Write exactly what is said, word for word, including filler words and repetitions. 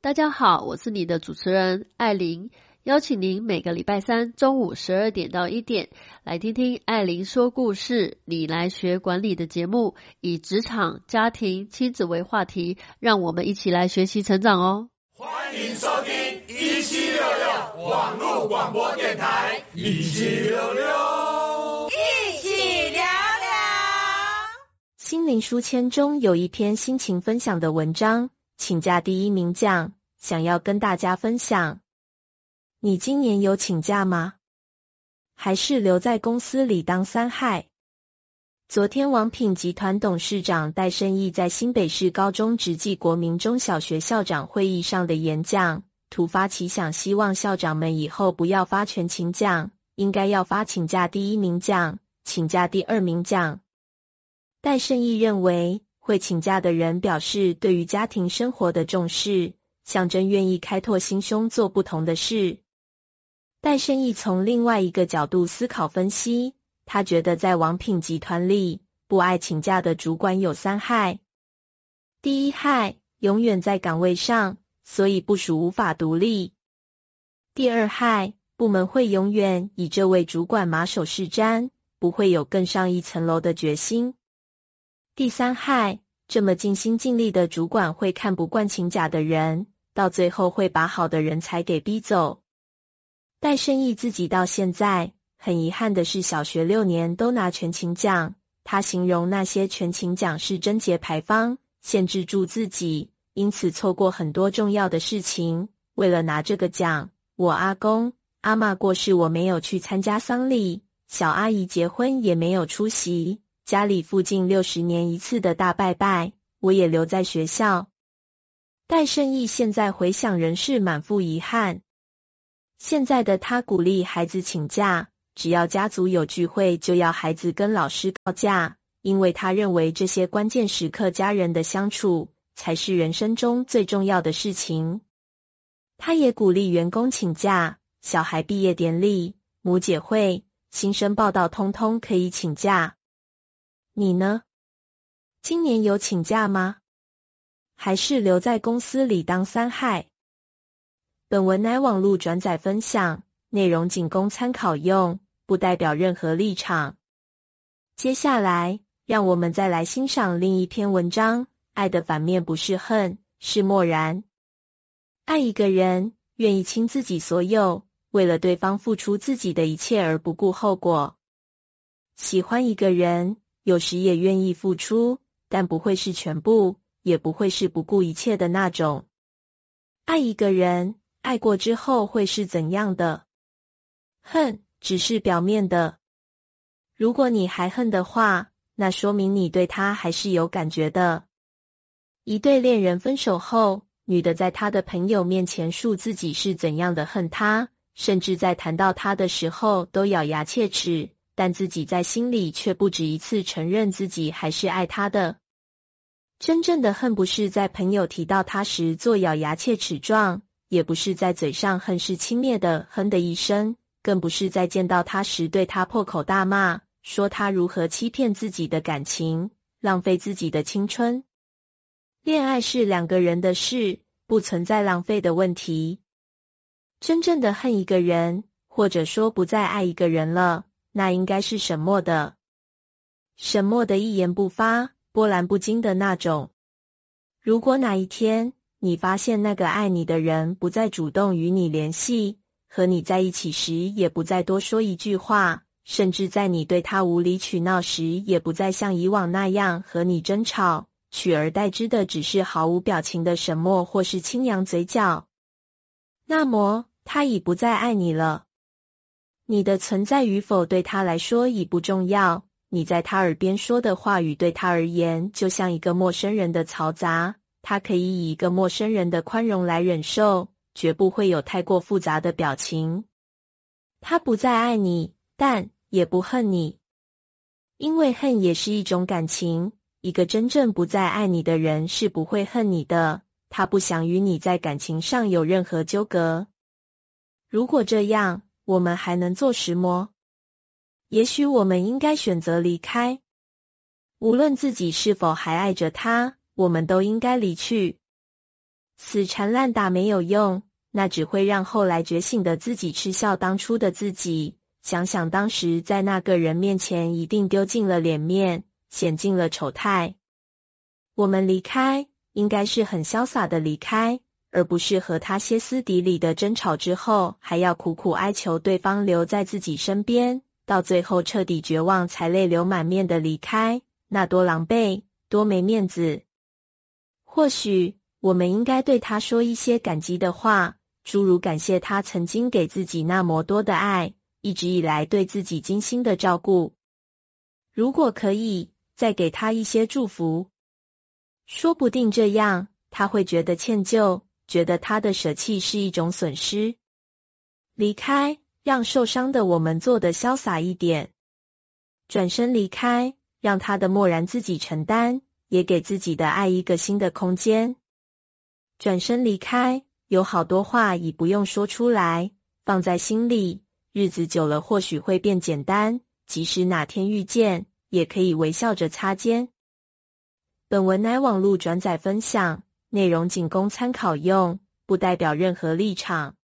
大家好，我是你的主持人艾琳，邀请您每个礼拜三中午十二点到一点来听听艾琳说故事，你来学管理的节目，以职场、家庭、亲子为话题，让我们一起来学习成长哦。 欢迎收听一七六六网络广播电台，一七六六， 一起聊聊。 心灵书签中有一篇心情分享的文章，请假第一名奖，想要跟大家分享。你今年有请假吗？还是留在公司里当三害？昨天王品集团董事长戴胜益在新北市高中职暨国民中小学校长会议上的演讲，突发奇想，希望校长们以后不要发全勤奖，应该要发请假第一名奖、请假第二名奖。戴胜益认为，会请假的人表示对于家庭生活的重视，象征愿意开拓心胸做不同的事。戴胜益从另外一个角度思考分析，他觉得在王品集团里，不爱请假的主管有三害。第一害，永远在岗位上，所以部属无法独立。第二害，部门会永远以这位主管马首是瞻，不会有更上一层楼的决心。第三害，这么尽心尽力的主管会看不惯请假的人，到最后会把好的人才给逼走。戴胜益自己到现在很遗憾的是，小学六年都拿全勤奖，他形容那些全勤奖是贞节牌坊，限制住自己，因此错过很多重要的事情。为了拿这个奖，我阿公阿嬷过世我没有去参加丧礼，小阿姨结婚也没有出席，家里附近六十年一次的大拜拜，我也留在学校。戴胜益现在回想仍是满腹遗憾。现在的他鼓励孩子请假，只要家族有聚会就要孩子跟老师告假，因为他认为这些关键时刻家人的相处才是人生中最重要的事情。他也鼓励员工请假，小孩毕业典礼、母姐会、新生报到通通可以请假。你呢？今年有请假吗？还是留在公司里当三害？本文乃网络转载分享，内容仅供参考用，不代表任何立场。接下来，让我们再来欣赏另一篇文章，爱的反面不是恨，是漠然。爱一个人，愿意倾自己所有，为了对方付出自己的一切而不顾后果。喜欢一个人，有时也愿意付出，但不会是全部，也不会是不顾一切的那种。爱一个人，爱过之后会是怎样的？恨只是表面的。如果你还恨的话，那说明你对他还是有感觉的。一对恋人分手后，女的在她的朋友面前述自己是怎样的恨他，甚至在谈到他的时候都咬牙切齿，但自己在心里却不止一次承认自己还是爱他的。真正的恨不是在朋友提到他时做咬牙切齿状，也不是在嘴上恨是轻蔑的哼的一声，更不是在见到他时对他破口大骂，说他如何欺骗自己的感情，浪费自己的青春。恋爱是两个人的事，不存在浪费的问题。真正的恨一个人，或者说不再爱一个人了，那应该是沈默的。沈默的一言不发，波澜不惊的那种。如果哪一天你发现那个爱你的人不再主动与你联系，和你在一起时也不再多说一句话，甚至在你对他无理取闹时也不再像以往那样和你争吵，取而代之的只是毫无表情的沉默或是轻扬嘴角，那么他已不再爱你了。你的存在与否对他来说已不重要，你在他耳边说的话语对他而言就像一个陌生人的嘈杂，他可以以一个陌生人的宽容来忍受，绝不会有太过复杂的表情。他不再爱你，但也不恨你，因为恨也是一种感情。一个真正不再爱你的人是不会恨你的，他不想与你在感情上有任何纠葛。如果这样，我们还能做什么？也许我们应该选择离开。无论自己是否还爱着他，我们都应该离去。 死缠烂打没有用，那只会让后来觉醒的自己嗤笑当初的自己。想想当时在那个人面前一定丢尽了脸面，显尽了丑态。我们离开，应该是很潇洒的离开，而不是和他歇斯底里的争吵之后，还要苦苦哀求对方留在自己身边，到最后彻底绝望才泪流满面的离开，那多狼狈，多没面子。或许我们应该对他说一些感激的话，诸如感谢他曾经给自己那么多的爱，一直以来对自己精心的照顾。如果可以，再给他一些祝福。说不定这样，他会觉得歉疚，觉得他的舍弃是一种损失。离开，让受伤的我们做得潇洒一点。转身离开，让他的漠然自己承担，也给自己的爱一个新的空间。转身离开，有好多话已不用说出来，放在心里，日子久了或许会变简单，即使哪天遇见，也可以微笑着擦肩。本文乃网络转载分享，内容仅供参考用，不代表任何立场。